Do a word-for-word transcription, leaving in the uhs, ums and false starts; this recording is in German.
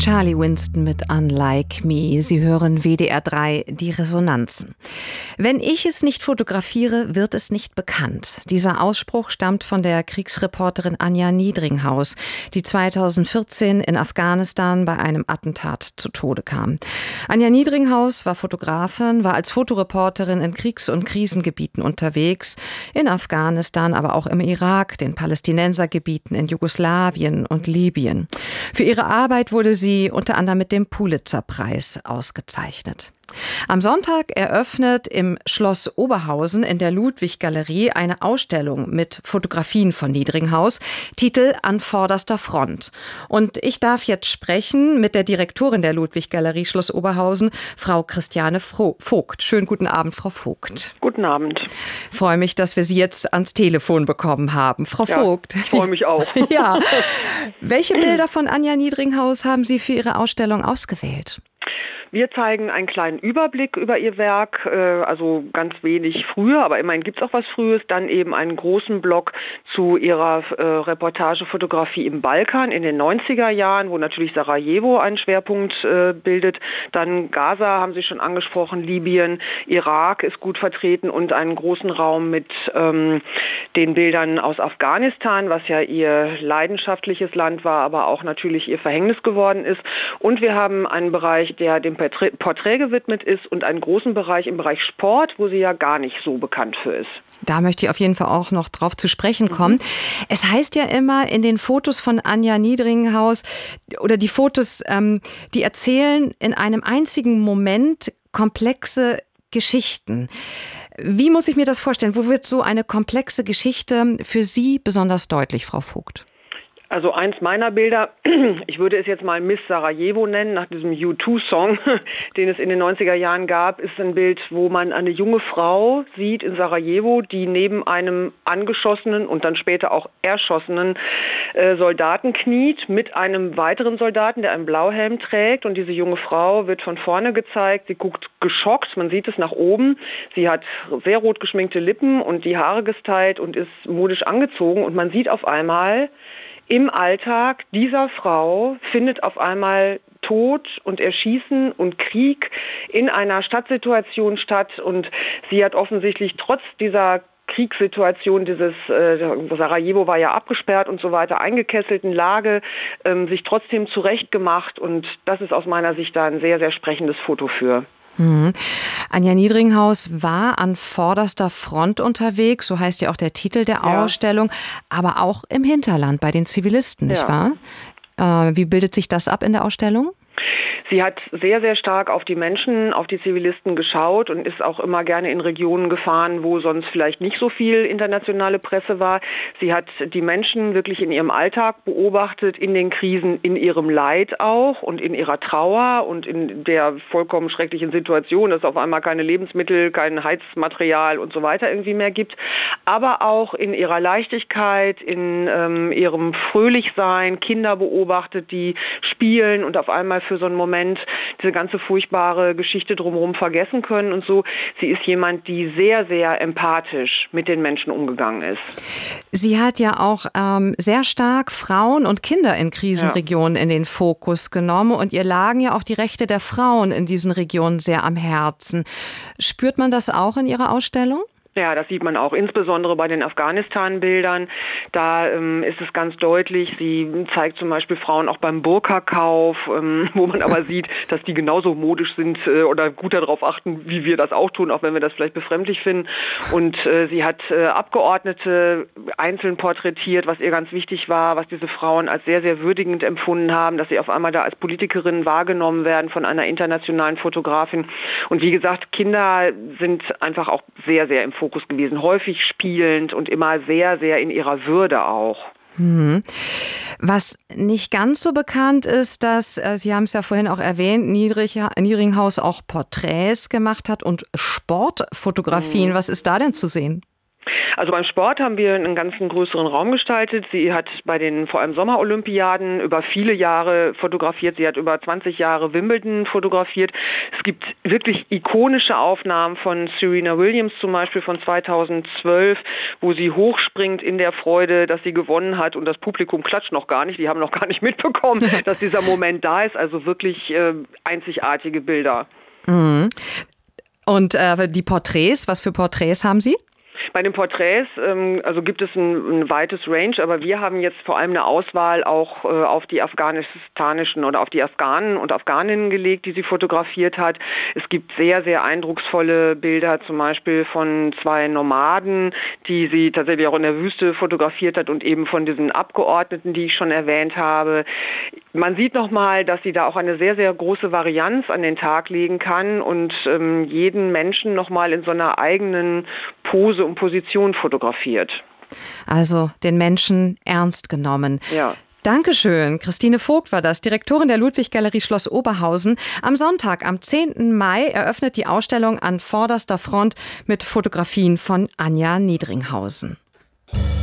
Charlie Winston mit Unlike Me. Sie hören W D R drei, die Resonanzen. Wenn ich es nicht fotografiere, wird es nicht bekannt. Dieser Ausspruch stammt von der Kriegsreporterin Anja Niedringhaus, die zweitausendvierzehn in Afghanistan bei einem Attentat zu Tode kam. Anja Niedringhaus war Fotografin, war als Fotoreporterin in Kriegs- und Krisengebieten unterwegs, in Afghanistan, aber auch im Irak, den Palästinensergebieten in Jugoslawien und Libyen. Für ihre Arbeit wurde sie unter anderem mit dem Pulitzer-Preis ausgezeichnet. Am Sonntag eröffnet im Schloss Oberhausen in der Ludwig-Galerie eine Ausstellung mit Fotografien von Niedringhaus, Titel An vorderster Front. Und ich darf jetzt sprechen mit der Direktorin der Ludwig-Galerie Schloss Oberhausen, Frau Christiane Vogt. Schönen guten Abend, Frau Vogt. Guten Abend. Ich freue mich, dass wir Sie jetzt ans Telefon bekommen haben. Frau ja, Vogt. Ich freue mich auch. Ja. Welche Bilder von Anja Niedringhaus haben Sie für Ihre Ausstellung ausgewählt? Wir zeigen einen kleinen Überblick über ihr Werk, also ganz wenig früher, aber immerhin gibt es auch was Frühes. Dann eben einen großen Block zu ihrer Reportagefotografie im Balkan in den neunziger Jahren, wo natürlich Sarajevo einen Schwerpunkt bildet. Dann Gaza haben Sie schon angesprochen, Libyen, Irak ist gut vertreten und einen großen Raum mit ähm, den Bildern aus Afghanistan, was ja ihr leidenschaftliches Land war, aber auch natürlich ihr Verhängnis geworden ist. Und wir haben einen Bereich, der dem Porträt gewidmet ist und einen großen Bereich im Bereich Sport, wo sie ja gar nicht so bekannt für ist. Da möchte ich auf jeden Fall auch noch drauf zu sprechen kommen. Mhm. Es heißt ja immer in den Fotos von Anja Niedringhaus oder die Fotos, ähm, die erzählen in einem einzigen Moment komplexe Geschichten. Wie muss ich mir das vorstellen? Wo wird so eine komplexe Geschichte für Sie besonders deutlich, Frau Vogt? Also eins meiner Bilder, ich würde es jetzt mal Miss Sarajevo nennen, nach diesem U zwei Song, den es in den neunziger Jahren gab, ist ein Bild, wo man eine junge Frau sieht in Sarajevo, die neben einem angeschossenen und dann später auch erschossenen äh, Soldaten kniet, mit einem weiteren Soldaten, der einen Blauhelm trägt. Und diese junge Frau wird von vorne gezeigt, sie guckt geschockt, man sieht es nach oben. Sie hat sehr rot geschminkte Lippen und die Haare gestylt und ist modisch angezogen. Und man sieht auf einmal, im Alltag dieser Frau findet auf einmal Tod und Erschießen und Krieg in einer Stadtsituation statt. Und sie hat offensichtlich trotz dieser Kriegssituation, dieses äh, Sarajevo war ja abgesperrt und so weiter, eingekesselten Lage, ähm, sich trotzdem zurechtgemacht. Und das ist aus meiner Sicht da ein sehr, sehr sprechendes Foto für. Mhm. Anja Niedringhaus war an vorderster Front unterwegs, so heißt ja auch der Titel der ja. Ausstellung, aber auch im Hinterland bei den Zivilisten, nicht ja. wahr? Äh, wie bildet sich das ab in der Ausstellung? Sie hat sehr, sehr stark auf die Menschen, auf die Zivilisten geschaut und ist auch immer gerne in Regionen gefahren, wo sonst vielleicht nicht so viel internationale Presse war. Sie hat die Menschen wirklich in ihrem Alltag beobachtet, in den Krisen, in ihrem Leid auch und in ihrer Trauer und in der vollkommen schrecklichen Situation, dass es auf einmal keine Lebensmittel, kein Heizmaterial und so weiter irgendwie mehr gibt. Aber auch in ihrer Leichtigkeit, in ähm, ihrem Fröhlichsein, Kinder beobachtet, die spielen und auf einmal für so einen Moment diese ganze furchtbare Geschichte drumherum vergessen können und so. Sie ist jemand, die sehr, sehr empathisch mit den Menschen umgegangen ist. Sie hat ja auch ähm, sehr stark Frauen und Kinder in Krisenregionen ja. in den Fokus genommen und ihr lagen ja auch die Rechte der Frauen in diesen Regionen sehr am Herzen. Spürt man das auch in Ihrer Ausstellung? Ja, das sieht man auch, insbesondere bei den Afghanistan-Bildern. Da ähm, ist es ganz deutlich, sie zeigt zum Beispiel Frauen auch beim Burka-Kauf, ähm, wo man aber sieht, dass die genauso modisch sind äh, oder gut darauf achten, wie wir das auch tun, auch wenn wir das vielleicht befremdlich finden. Und äh, sie hat äh, Abgeordnete einzeln porträtiert, was ihr ganz wichtig war, was diese Frauen als sehr, sehr würdigend empfunden haben, dass sie auf einmal da als Politikerinnen wahrgenommen werden von einer internationalen Fotografin. Und wie gesagt, Kinder sind einfach auch sehr, sehr im Fokus gewesen, häufig spielend und immer sehr, sehr in ihrer Würde auch. Hm. Was nicht ganz so bekannt ist, dass, äh, Sie haben es ja vorhin auch erwähnt, Niedringhaus auch Porträts gemacht hat und Sportfotografien. Hm. Was ist da denn zu sehen? Also beim Sport haben wir einen ganzen größeren Raum gestaltet. Sie hat bei den vor allem Sommerolympiaden über viele Jahre fotografiert. Sie hat über zwanzig Jahre Wimbledon fotografiert. Es gibt wirklich ikonische Aufnahmen von Serena Williams zum Beispiel von zweitausendzwölf, wo sie hochspringt in der Freude, dass sie gewonnen hat und das Publikum klatscht noch gar nicht. Die haben noch gar nicht mitbekommen, dass dieser Moment da ist. Also wirklich äh, einzigartige Bilder. Mhm. Und äh, die Porträts, was für Porträts haben Sie? Bei den Porträts, ähm, also gibt es ein, ein weites Range, aber wir haben jetzt vor allem eine Auswahl auch äh, auf die afghanistanischen oder auf die Afghanen und Afghaninnen gelegt, die sie fotografiert hat. Es gibt sehr, sehr eindrucksvolle Bilder, zum Beispiel von zwei Nomaden, die sie tatsächlich auch in der Wüste fotografiert hat und eben von diesen Abgeordneten, die ich schon erwähnt habe. Man sieht nochmal, dass sie da auch eine sehr, sehr große Varianz an den Tag legen kann und ähm, jeden Menschen nochmal in so einer eigenen Pose und Position fotografiert. Also den Menschen ernst genommen. Ja. Dankeschön. Christine Vogt war das, Direktorin der Ludwig-Galerie Schloss Oberhausen. Am Sonntag, am zehnten Mai, eröffnet die Ausstellung An vorderster Front mit Fotografien von Anja Niedringhausen.